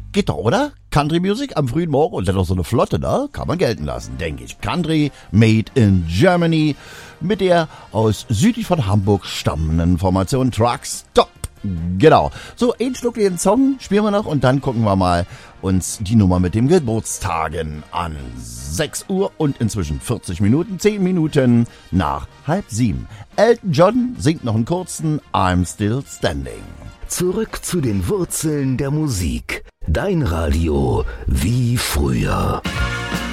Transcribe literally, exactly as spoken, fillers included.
Geht doch, oder? Country Music am frühen Morgen und dann noch so eine Flotte, ne? Kann man gelten lassen, denke ich. Country made in Germany mit der aus südlich von Hamburg stammenden Formation Truck Stop. Genau. So, ein schnuckligen Song spielen wir noch und dann gucken wir mal uns die Nummer mit dem Geburtstagen an. sechs Uhr und inzwischen vierzig Minuten, zehn Minuten nach halb sieben. Elton John singt noch einen kurzen I'm Still Standing. Zurück zu den Wurzeln der Musik. Dein Radio wie früher.